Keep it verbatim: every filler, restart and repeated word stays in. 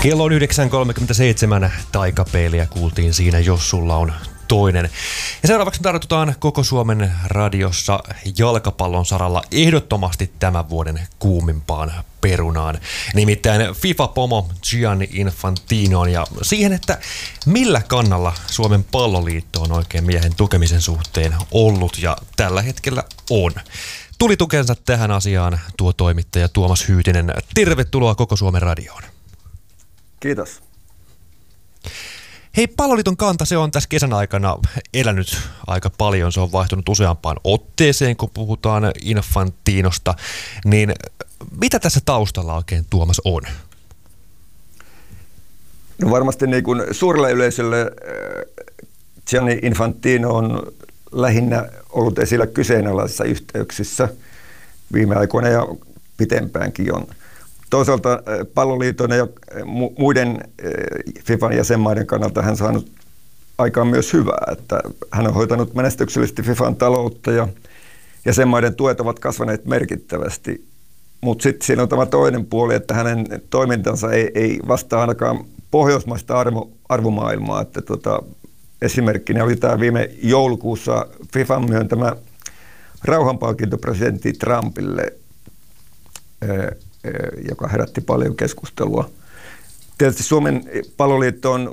Kello on yhdeksän kolmekymmentäseitsemän, Taikapeiliä kuultiin siinä, jos sulla on toinen. Ja seuraavaksi me tartutaan koko Suomen radiossa jalkapallon saralla ehdottomasti tämän vuoden kuumimpaan perunaan. Nimittäin FIFA-pomo Gianni Infantinoon ja siihen, että millä kannalla Suomen palloliitto on oikein miehen tukemisen suhteen ollut ja tällä hetkellä on. Tuli tukensa tähän asiaan tuo toimittaja Tuomas Hyytinen. Tervetuloa koko Suomen radioon. Kiitos. Hei, palloliiton kanta, se on tässä kesän aikana elänyt aika paljon. Se on vaihtunut useampaan otteeseen, kun puhutaan Infantinosta. Niin mitä tässä taustalla oikein, Tuomas, on? No varmasti niin kuin suurelle yleisölle Gianni Infantino on lähinnä ollut esillä kyseenalaisissa yhteyksissä viime aikoina ja pitempäänkin on. Toisaalta palloliiton ja muiden FIFAn jäsenmaiden kannalta hän saanut aikaan myös hyvää, että hän on hoitanut menestyksellisesti FIFAn taloutta ja jäsenmaiden tuet ovat kasvaneet merkittävästi. Mutta sitten siinä on tämä toinen puoli, että hänen toimintansa ei, ei vastaa ainakaan pohjoismaista arvo, arvomaailmaa. Että tota, esimerkkinä oli tämä viime joulukuussa FIFAn myöntämä rauhanpalkinto presidentti Trumpille, joka herätti paljon keskustelua. Tietysti Suomen palloliitto on